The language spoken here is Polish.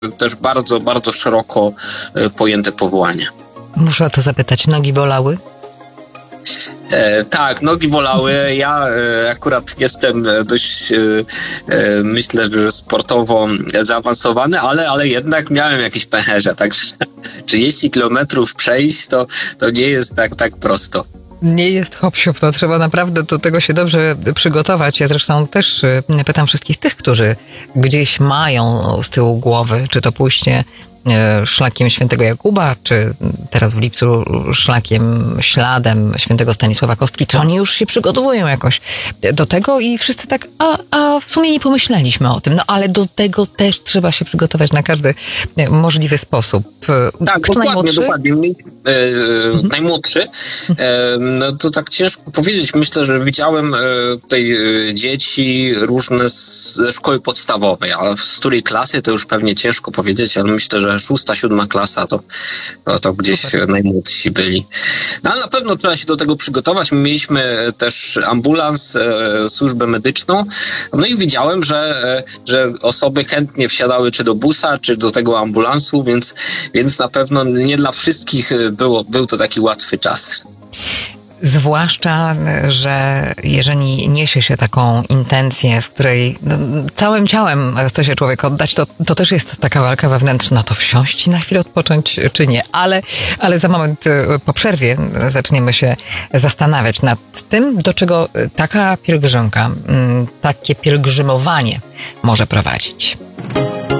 też bardzo, bardzo szeroko pojęte powołanie. Muszę o to zapytać, nogi bolały? Tak, nogi bolały. Ja akurat jestem dość, myślę, że sportowo zaawansowany, ale jednak miałem jakieś pęcherze, także 30 kilometrów przejść to nie jest tak prosto. Nie jest hop-siup, to trzeba naprawdę do tego się dobrze przygotować. Ja zresztą też pytam wszystkich tych, którzy gdzieś mają z tyłu głowy, czy to pójście szlakiem Świętego Jakuba, czy teraz w lipcu śladem Świętego Stanisława Kostki, czy oni już się przygotowują jakoś do tego i wszyscy tak, a w sumie nie pomyśleliśmy o tym, no ale do tego też trzeba się przygotować na każdy możliwy sposób. Tak, Kto najmłodszy? Dokładnie. Najmłodszy. No to tak ciężko powiedzieć. Myślę, że widziałem tutaj dzieci różne ze szkoły podstawowej, ale z której klasy to już pewnie ciężko powiedzieć, ale myślę, że 6., 7. klasa to gdzieś super. Najmłodsi byli. No ale na pewno trzeba się do tego przygotować. My mieliśmy też ambulans, służbę medyczną, no i widziałem, że osoby chętnie wsiadały czy do busa, czy do tego ambulansu, więc na pewno nie dla wszystkich był to taki łatwy czas. Zwłaszcza, że jeżeli niesie się taką intencję, w której całym ciałem chce się człowiek oddać, to też jest taka walka wewnętrzna, to wsiąść i na chwilę odpocząć, czy nie. Ale za moment po przerwie zaczniemy się zastanawiać nad tym, do czego taka pielgrzymka, takie pielgrzymowanie może prowadzić.